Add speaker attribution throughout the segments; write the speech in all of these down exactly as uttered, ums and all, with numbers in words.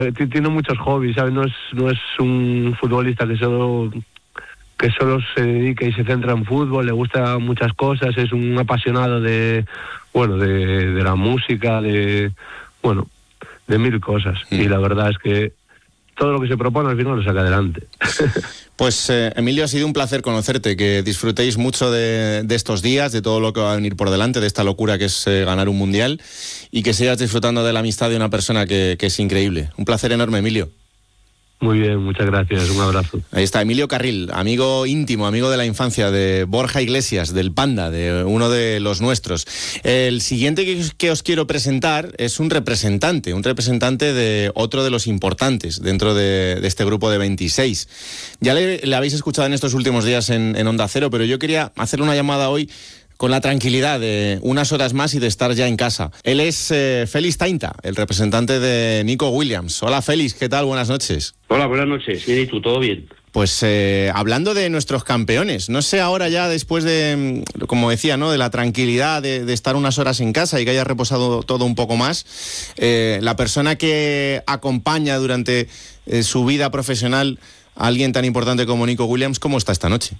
Speaker 1: Tiene muchos hobbies, ¿sabes? No es, no es un futbolista que solo, que solo se dedica y se centra en fútbol, le gusta muchas cosas, es un apasionado de, bueno, de, de la música, de, bueno, de mil cosas. Mm. Y la verdad es que todo lo que se propone al final lo saca adelante.
Speaker 2: Pues eh, Emilio, ha sido un placer conocerte, que disfrutéis mucho de, de estos días, de todo lo que va a venir por delante, de esta locura que es eh, ganar un mundial, y que sigas disfrutando de la amistad de una persona que, que es increíble. Un placer enorme, Emilio.
Speaker 1: Muy bien, muchas gracias, un abrazo.
Speaker 2: Ahí está Emilio Carril, amigo íntimo, amigo de la infancia de Borja Iglesias, del Panda, de uno de los nuestros. El siguiente que, que os quiero presentar es un representante, un representante de otro de los importantes dentro de, de este grupo de veintiséis. Ya le, le habéis escuchado en estos últimos días en, en Onda Cero, pero yo quería hacer una llamada hoy con la tranquilidad de unas horas más y de estar ya en casa. Él es eh, Félix Tainta, el representante de Nico Williams. Hola Félix, ¿qué tal? Buenas noches.
Speaker 3: Hola, buenas noches. ¿Y tú? ¿Todo bien?
Speaker 2: Pues eh, hablando de nuestros campeones, no sé ahora ya después de, como decía, ¿no?, de la tranquilidad de, de estar unas horas en casa y que haya reposado todo un poco más, eh, la persona que acompaña durante eh, su vida profesional a alguien tan importante como Nico Williams, ¿cómo está esta noche?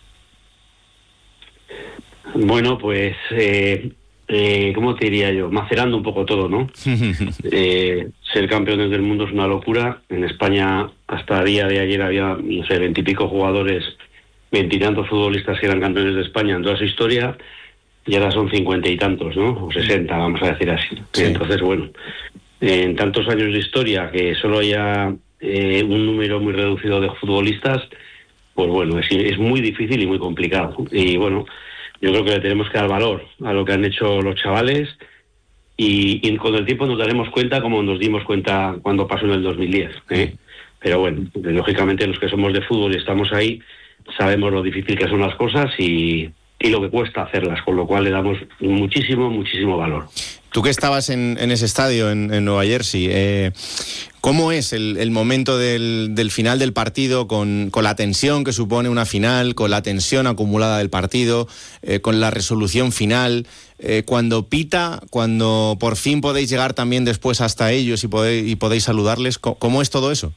Speaker 3: Bueno, pues, eh, eh, ¿cómo te diría yo? Macerando un poco todo, ¿no? eh, ser campeones del mundo es una locura. En España, hasta el día de ayer, había, no sé, veintipico jugadores, veintitantos futbolistas que eran campeones de España en toda su historia, y ahora son cincuenta y tantos, ¿no? O sesenta, vamos a decir así. Sí. Entonces, bueno, en tantos años de historia, que solo haya eh, un número muy reducido de futbolistas, pues bueno, es, es muy difícil y muy complicado. Y bueno, yo creo que le tenemos que dar valor a lo que han hecho los chavales y, y con el tiempo nos daremos cuenta como nos dimos cuenta cuando pasó en el dos mil diez. ¿eh? Pero bueno, lógicamente los que somos de fútbol y estamos ahí sabemos lo difícil que son las cosas y, y lo que cuesta hacerlas, con lo cual le damos muchísimo, muchísimo valor.
Speaker 2: Tú que estabas en, en ese estadio en, en Nueva Jersey, eh, ¿cómo es el, el momento del, del final del partido con, con la tensión que supone una final, con la tensión acumulada del partido, eh, con la resolución final, eh, cuando pita, cuando por fin podéis llegar también después hasta ellos y podéis, y podéis saludarles? ¿Cómo es todo eso?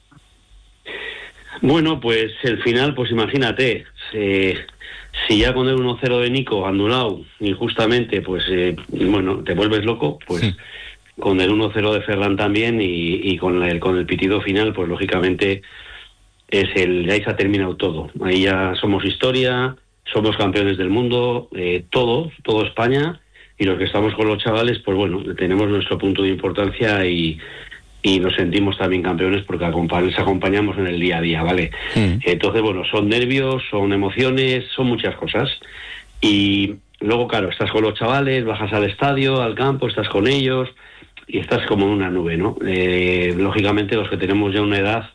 Speaker 3: Bueno, pues el final, pues imagínate, eh, si ya con el uno cero de Nico anulado injustamente, pues eh, bueno, te vuelves loco, pues sí. Con el uno cero de Ferran también y, y con el con el pitido final, pues lógicamente es el ahí se ha terminado todo. Ahí ya somos historia, somos campeones del mundo, eh, todo, todo España, y los que estamos con los chavales, pues bueno, tenemos nuestro punto de importancia y y nos sentimos también campeones porque les acompañamos en el día a día, ¿vale? Mm. Entonces, bueno, son nervios, son emociones, son muchas cosas. Y luego, claro, estás con los chavales, bajas al estadio, al campo, estás con ellos y estás como en una nube, ¿no? Eh, lógicamente, los que tenemos ya una edad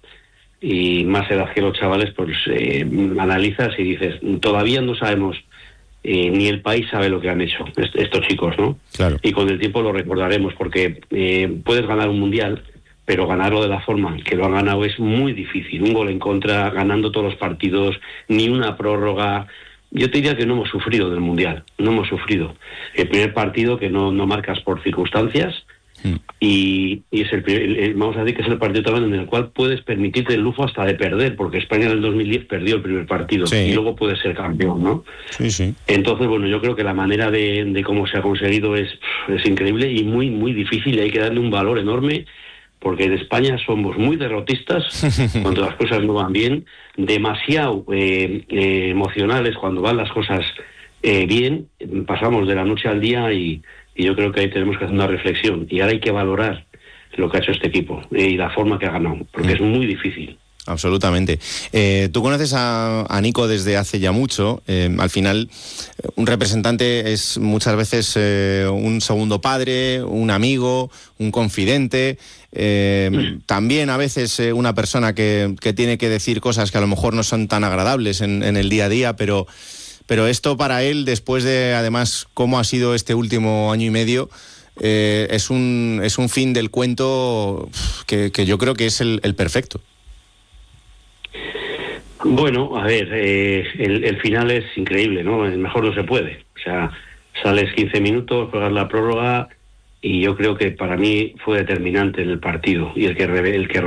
Speaker 3: y más edad que los chavales, pues eh, analizas y dices, todavía no sabemos, eh, ni el país sabe lo que han hecho est- estos chicos, ¿no?
Speaker 2: Claro.
Speaker 3: Y con el tiempo lo recordaremos porque eh, puedes ganar un mundial, pero ganarlo de la forma que lo han ganado es muy difícil. Un gol en contra, ganando todos los partidos, ni una prórroga. Yo te diría que no hemos sufrido del Mundial, no hemos sufrido. El primer partido que no, no marcas por circunstancias mm. y, y es el, el, vamos a decir que es el partido también en el cual puedes permitirte el lujo hasta de perder, porque España en el dos mil diez perdió el primer partido sí. y luego puedes ser campeón, ¿no?
Speaker 2: Sí, sí.
Speaker 3: Entonces, bueno, yo creo que la manera de, de cómo se ha conseguido es, es increíble y muy, muy difícil y hay que darle un valor enorme. Porque en España somos muy derrotistas cuando las cosas no van bien, demasiado eh, eh, emocionales cuando van las cosas eh, bien, pasamos de la noche al día y, y yo creo que ahí tenemos que hacer una reflexión. Y ahora hay que valorar lo que ha hecho este equipo eh, y la forma que ha ganado, porque mm. es muy difícil.
Speaker 2: Absolutamente. Eh, tú conoces a, a Nico desde hace ya mucho. Eh, al final, un representante es muchas veces eh, un segundo padre, un amigo, un confidente. Eh, mm. También a veces eh, una persona que, que tiene que decir cosas que a lo mejor no son tan agradables en, en el día a día, pero, pero esto para él, después de además cómo ha sido este último año y medio, eh, es un, es un fin del cuento que, que yo creo que es el, el perfecto.
Speaker 3: Bueno, a ver, eh, el, el final es increíble, ¿no? Mejor no se puede. O sea, sales quince minutos, juegas la prórroga y yo creo que para mí fue determinante en el partido y el que el que